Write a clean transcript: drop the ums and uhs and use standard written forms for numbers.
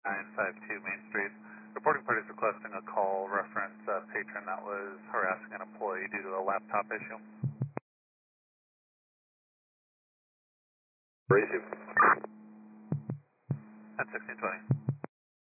952 Main Street. Reporting party is requesting a call reference patron that was harassing an employee due to a laptop issue. Raise you. At 1620.